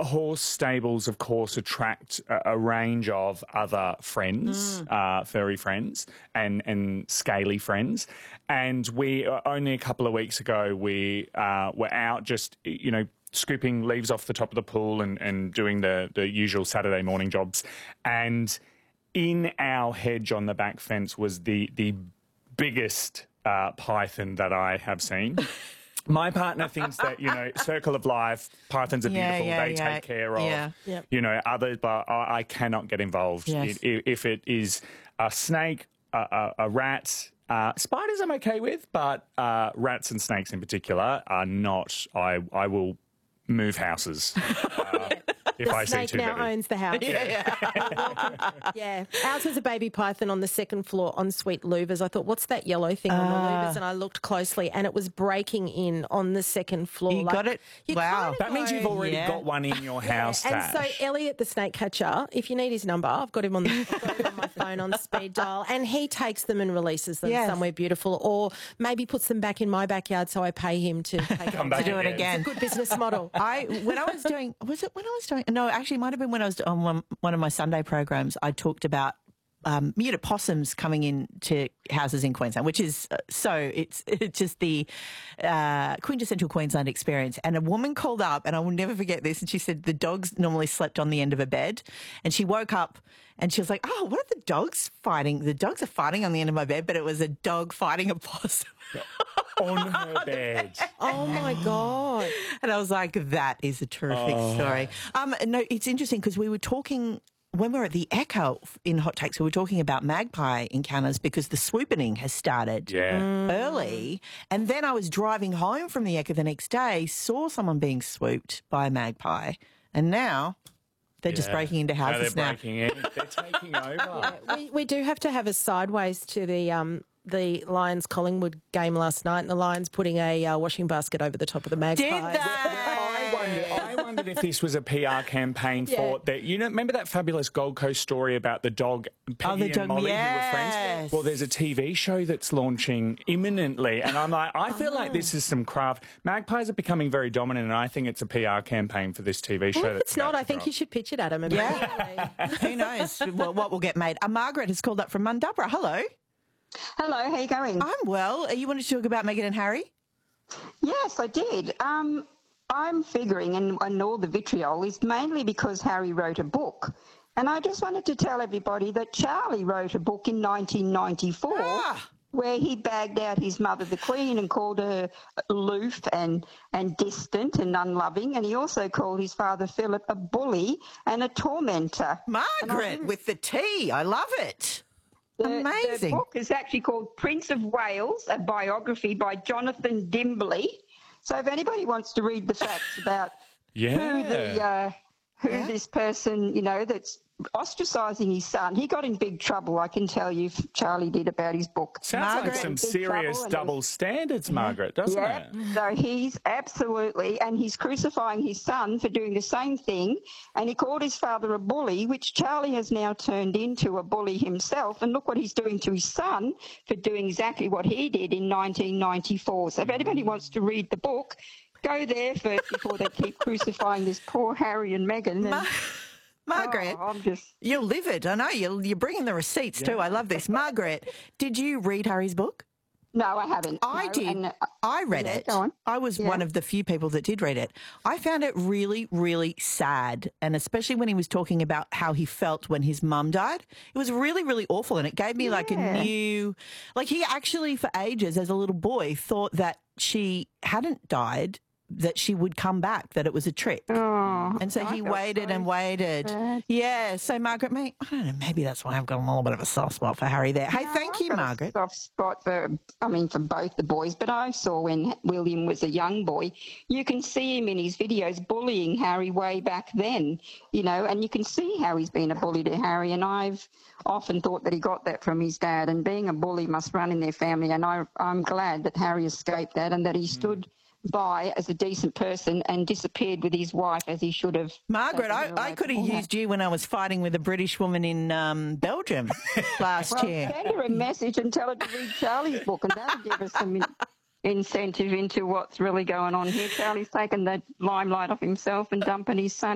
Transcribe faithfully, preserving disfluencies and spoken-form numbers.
horse stables, of course, attract a, a range of other friends, mm. uh, furry friends and, and scaly friends. And we, uh, only a couple of weeks ago, we uh, were out just, you know, scooping leaves off the top of the pool and, and doing the, the usual Saturday morning jobs. And in our hedge on the back fence was the, the biggest uh, python that I have seen. My partner thinks that, you know, circle of life, pythons are yeah, beautiful, yeah, they yeah. take care of, yeah. Yep. you know, others, but I, I cannot get involved. Yes. It, if it is a snake, a, a, a rat, uh, spiders I'm okay with, but uh, rats and snakes in particular are not, I, I will move houses. Uh, If the I see snake too now many. owns the house. Yeah. Yeah. Ours was a baby python on the second floor on sweet louvers. I thought, what's that yellow thing on the Ah. louvers? And I looked closely and it was breaking in on the second floor. You got it? you Wow. kind of That means go- you've already Yeah. got one in your house, And Tash. so Elliot, the snake catcher, if you need his number, I've got him on, the, I've got him on my phone on speed dial, and he takes them and releases them Yes. somewhere beautiful, or maybe puts them back in my backyard so I pay him to take Come them back To do it again. again. Good business model. I when I was doing was it when I was doing no actually it might have been when I was on one, one of my Sunday programs. I talked about um, mute possums coming into houses in Queensland, which is uh, so it's it's just the uh, quintessential Queensland experience. And a woman called up, and I will never forget this. And she said the dogs normally slept on the end of a bed, and she woke up and she was like, "Oh, what are the dogs fighting? The dogs are fighting on the end of my bed, but it was a dog fighting a possum." On her bed. Oh, my God. And I was like, that is a terrific Oh. story. Um, no, it's interesting because we were talking, when we were at the Echo in Hot Takes, we were talking about magpie encounters because the swooping has started Yeah. early. And then I was driving home from the Echo the next day, saw someone being swooped by a magpie. And now they're just Yeah. breaking into No, houses they're now. breaking in. They're taking over. We, we do have to have a sideways to the um, the Lions Collingwood game last night, and the Lions putting a uh, washing basket over the top of the magpie. Did I they? wondered, I wondered if this was a P R campaign Yeah. for that. You know, remember that fabulous Gold Coast story about the dog Peggy the dog, and Molly who were yes. friends? Well, there's a T V show that's launching imminently, and I'm like, I feel like this is some craft. Magpies are becoming very dominant, and I think it's a P R campaign for this T V show. Well, if that's it's not, about I to think drop. you should pitch it at him. Yeah. Who knows what, what will get made? Uh, Margaret has called up from Mundubra. Hello. Hello, how you going? I'm well. You wanted to talk about Meghan and Harry? Yes, I did. Um, I'm figuring, and, and all the vitriol is mainly because Harry wrote a book. And I just wanted to tell everybody that Charlie wrote a book in nineteen ninety-four Ah. where he bagged out his mother, the Queen, and called her aloof and, and distant and unloving. And he also called his father, Philip, a bully and a tormentor. Margaret with the T. I love it. The, Amazing. The book is actually called Prince of Wales, a biography by Jonathan Dimbley. So if anybody wants to read the facts about Yeah. who the uh, who Yeah. this person, you know, that's ostracising his son, he got in big trouble, I can tell you, Charlie did, about his book. Sounds Margaret. like some Big serious trouble and double standards, Margaret, doesn't Yeah, it? so he's absolutely, and he's crucifying his son for doing the same thing, and he called his father a bully, which Charlie has now turned into a bully himself, and look what he's doing to his son for doing exactly what he did in nineteen ninety-four. So if anybody wants to read the book, go there first before they keep crucifying this poor Harry and Meghan. And, Ma- Margaret, oh, I'm just... you're livid. I know. You're, you're bringing the receipts too. I love this. Margaret, did you read Harry's book? No, I haven't. I No, did. and, uh, I read yeah, it. go on. I was Yeah. one of the few people that did read it. I found it really, really sad. And especially when he was talking about how he felt when his mum died. It was really, really awful. And it gave me like a Yeah. new, like he actually for ages as a little boy thought that she hadn't died, that she would come back, that it was a trick. Oh, And so I he felt waited so and waited. bad. Yeah. So Margaret, mate, I don't know, maybe that's why I've got a little bit of a soft spot for Harry there. Hey, No, thank I've you, got a Margaret. soft spot for, I mean, for both the boys, but I saw when William was a young boy, you can see him in his videos bullying Harry way back then, you know, and you can see how he's been a bully to Harry, and I've often thought that he got that from his dad, and being a bully must run in their family, and I, I'm glad that Harry escaped that and that he stood by as a decent person and disappeared with his wife as he should have. Margaret, taken I, her I away could have from that. used you when I was fighting with a British woman in um, Belgium last Well, year. send her a message and tell her to read Charlie's book, and that'll give us some in- incentive into what's really going on here. Charlie's taken the limelight off himself and dumping his son